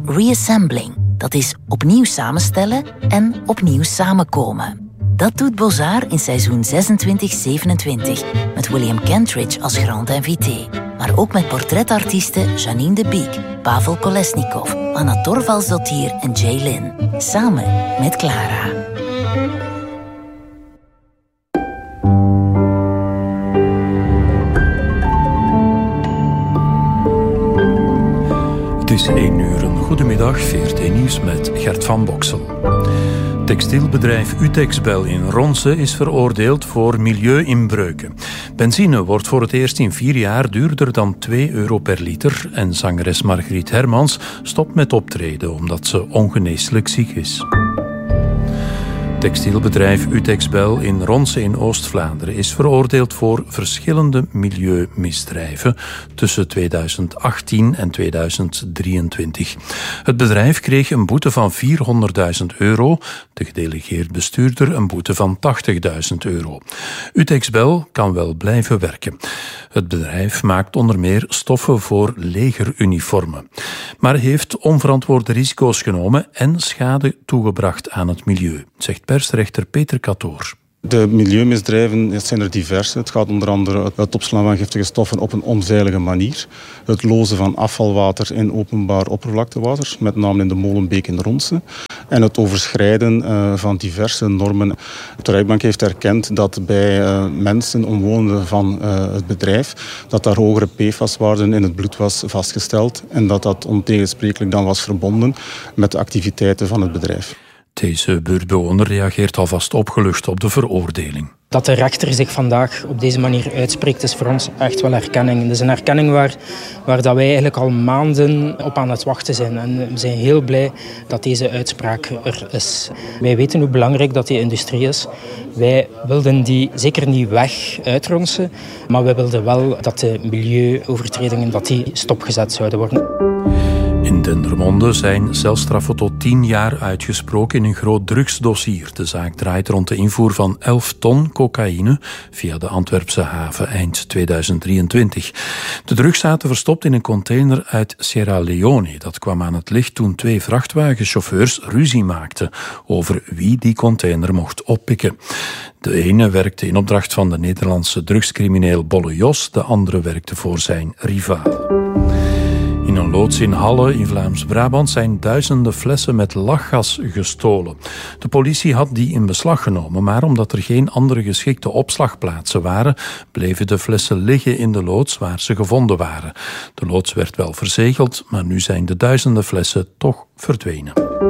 reassembling. Dat is opnieuw samenstellen en opnieuw samenkomen. Dat doet Bozar in seizoen 26-27 met William Kentridge als grand invité. Maar ook met portretartiesten Janine de Beek, Pavel Kolesnikov, Anna Torvaldsdottir en Jay Lin. Samen met Clara. Het is 1 uur. Een goedemiddag, VRT Nieuws met Gert van Boksel. Textielbedrijf Utexbel in Ronse is veroordeeld voor milieuinbreuken. Benzine wordt voor het eerst in 4 jaar duurder dan €2 per liter en zangeres Margriet Hermans stopt met optreden omdat ze ongeneeslijk ziek is. Textielbedrijf Utexbel in Ronse in Oost-Vlaanderen is veroordeeld voor verschillende milieumisdrijven tussen 2018 en 2023. Het bedrijf kreeg een boete van €400.000, de gedelegeerd bestuurder een boete van €80.000. Utexbel kan wel blijven werken. Het bedrijf maakt onder meer stoffen voor legeruniformen, maar heeft onverantwoorde risico's genomen en schade toegebracht aan het milieu, zegt persrechter Peter Catoor. De milieumisdrijven zijn er diverse. Het gaat onder andere het opslaan van giftige stoffen op een onveilige manier. Het lozen van afvalwater in openbaar oppervlaktewater, met name in de Molenbeek in Ronse. En het overschrijden van diverse normen. De rechtbank heeft erkend dat bij mensen, omwonenden van het bedrijf, dat daar hogere PFAS-waarden in het bloed was vastgesteld. En dat dat ontegensprekelijk dan was verbonden met de activiteiten van het bedrijf. Deze buurtbewoner reageert alvast opgelucht op de veroordeling. Dat de rechter zich vandaag op deze manier uitspreekt is voor ons echt wel herkenning. Het is een herkenning waar dat wij eigenlijk al maanden op aan het wachten zijn. En we zijn heel blij dat deze uitspraak er is. Wij weten hoe belangrijk dat die industrie is. Wij wilden die zeker niet weg uitronsen, maar wij wilden wel dat de milieuovertredingen dat die stopgezet zouden worden. In Dendermonde zijn celstraffen tot 10 jaar uitgesproken in een groot drugsdossier. De zaak draait rond de invoer van 11 ton cocaïne via de Antwerpse haven eind 2023. De drugs zaten verstopt in een container uit Sierra Leone. Dat kwam aan het licht toen 2 vrachtwagenchauffeurs ruzie maakten over wie die container mocht oppikken. De ene werkte in opdracht van de Nederlandse drugscrimineel Bolle Jos, de andere werkte voor zijn rivaal. In een loods in Halle in Vlaams-Brabant zijn duizenden flessen met lachgas gestolen. De politie had die in beslag genomen, maar omdat er geen andere geschikte opslagplaatsen waren, bleven de flessen liggen in de loods waar ze gevonden waren. De loods werd wel verzegeld, maar nu zijn de duizenden flessen toch verdwenen.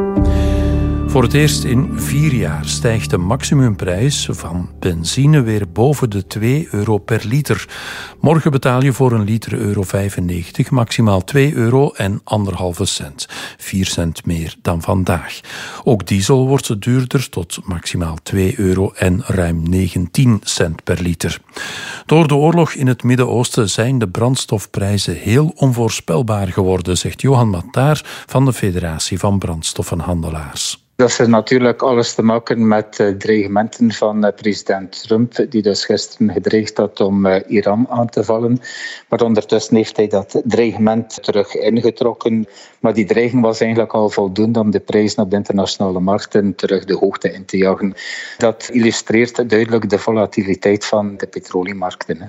Voor het eerst in 4 jaar stijgt de maximumprijs van benzine weer boven de €2 per liter. Morgen betaal je voor een liter €1,95, maximaal €2 en 1,5 cent. 4 cent meer dan vandaag. Ook diesel wordt duurder tot maximaal €2 en ruim 19 cent per liter. Door de oorlog in het Midden-Oosten zijn de brandstofprijzen heel onvoorspelbaar geworden, zegt Johan Mataar van de Federatie van Brandstoffenhandelaars. Dat is natuurlijk alles te maken met dreigementen van president Trump, die dus gisteren gedreigd had om Iran aan te vallen. Maar ondertussen heeft hij dat dreigement terug ingetrokken. Maar die dreiging was eigenlijk al voldoende om de prijzen op de internationale markten terug de hoogte in te jagen. Dat illustreert duidelijk de volatiliteit van de petroleummarkten.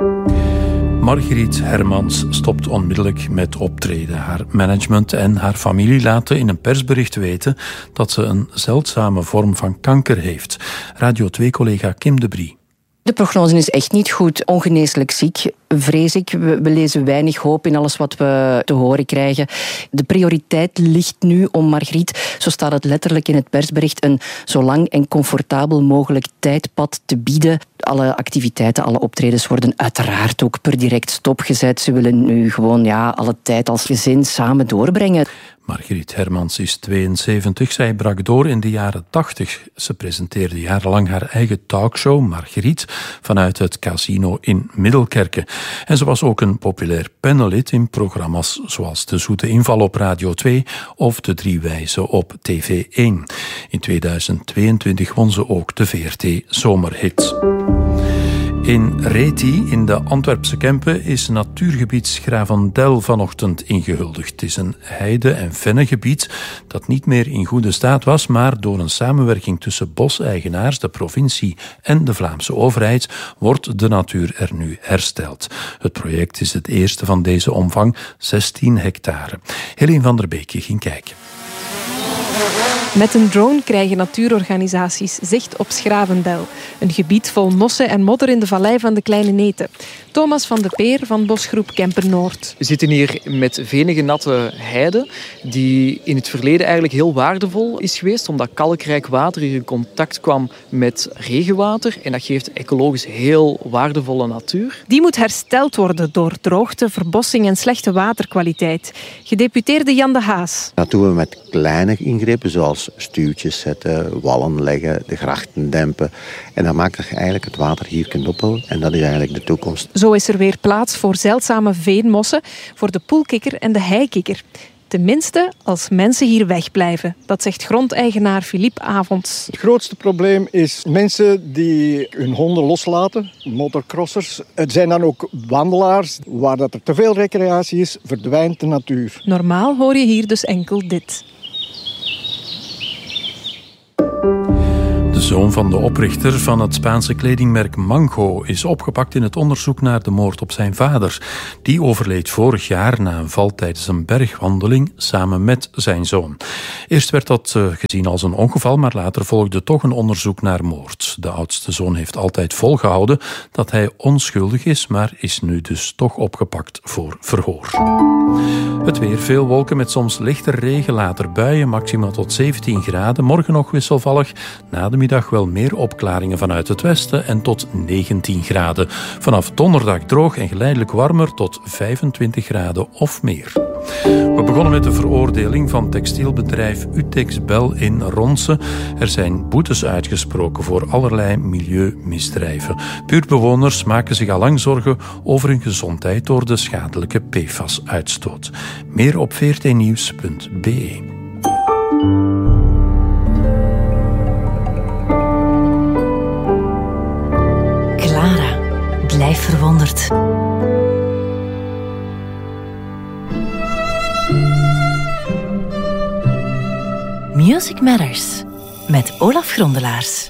Margriet Hermans stopt onmiddellijk met optreden. Haar management en haar familie laten in een persbericht weten dat ze een zeldzame vorm van kanker heeft. Radio 2-collega Kim de Brie. De prognose is echt niet goed. Ongeneeslijk ziek, vrees ik. We lezen weinig hoop in alles wat we te horen krijgen. De prioriteit ligt nu om Margriet, zo staat het letterlijk in het persbericht, een zo lang en comfortabel mogelijk tijdpad te bieden. Alle activiteiten, alle optredens worden uiteraard ook per direct stopgezet. Ze willen nu gewoon alle tijd als gezin samen doorbrengen. Margriet Hermans is 72. Zij brak door in de jaren 80. Ze presenteerde jarenlang haar eigen talkshow, Margriet, vanuit het casino in Middelkerke. En ze was ook een populair panellid in programma's zoals De Zoete Inval op Radio 2 of De Drie Wijzen op TV1. In 2022 won ze ook de VRT Zomerhit. In Reti, in de Antwerpse Kempen, is natuurgebied Schravendel vanochtend ingehuldigd. Het is een heide- en vennengebied dat niet meer in goede staat was, maar door een samenwerking tussen boseigenaars, de provincie en de Vlaamse overheid wordt de natuur er nu hersteld. Het project is het eerste van deze omvang, 16 hectare. Helene van der Beek ging kijken. Met een drone krijgen natuurorganisaties zicht op Schravendel. Een gebied vol mossen en modder in de vallei van de Kleine Neten. Thomas van de Peer van bosgroep Kempen-Noord. We zitten hier met venige natte heide, die in het verleden eigenlijk heel waardevol is geweest, omdat kalkrijk water hier in contact kwam met regenwater. En dat geeft ecologisch heel waardevolle natuur. Die moet hersteld worden door droogte, verbossing en slechte waterkwaliteit. Gedeputeerde Jan de Haas. Dat doen we met kleine ingrepen, zoals stuwtjes zetten, wallen leggen, de grachten dempen. En dan maakt er eigenlijk het water hier knoppel. En dat is eigenlijk de toekomst. Zo is er weer plaats voor zeldzame veenmossen, voor de poelkikker en de heikikker. Tenminste, als mensen hier wegblijven. Dat zegt grondeigenaar Philippe Avonds. Het grootste probleem is mensen die hun honden loslaten, motocrossers. Het zijn dan ook wandelaars. Waar dat er te veel recreatie is, verdwijnt de natuur. Normaal hoor je hier dus enkel dit. De zoon van de oprichter van het Spaanse kledingmerk Mango is opgepakt in het onderzoek naar de moord op zijn vader. Die overleed vorig jaar na een val tijdens een bergwandeling samen met zijn zoon. Eerst werd dat gezien als een ongeval, maar later volgde toch een onderzoek naar moord. De oudste zoon heeft altijd volgehouden dat hij onschuldig is, maar is nu dus toch opgepakt voor verhoor. Het weer, veel wolken met soms lichte regen, later buien, maximaal tot 17 graden. Morgen nog wisselvallig, na de middag wel meer opklaringen vanuit het westen en tot 19 graden. Vanaf donderdag droog en geleidelijk warmer tot 25 graden of meer. We begonnen met de veroordeling van textielbedrijf Utex Bel in Ronse. Er zijn boetes uitgesproken voor allerlei milieumisdrijven. Buurtbewoners maken zich al lang zorgen over hun gezondheid door de schadelijke PFAS-uitstoot. Meer op vrtnieuws.be. Clara, blijf verwonderd. Music Matters met Olaf Grondelaars.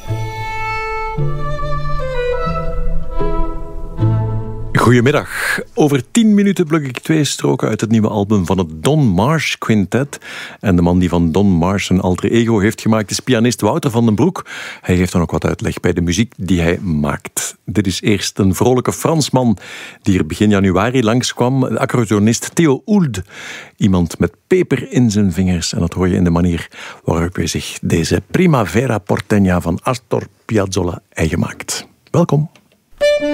Goedemiddag. Over 10 minuten pluk ik 2 stroken uit het nieuwe album van het Don Marsh Quintet. En de man die van Don Marsh een alter ego heeft gemaakt is pianist Wouter van den Broek. Hij geeft dan ook wat uitleg bij de muziek die hij maakt. Dit is eerst een vrolijke Fransman die er begin januari langskwam. De accordeonist Theo Ould. Iemand met peper in zijn vingers. En dat hoor je in de manier waarop hij zich deze Primavera Porteña van Astor Piazzolla eigen maakt. Welkom.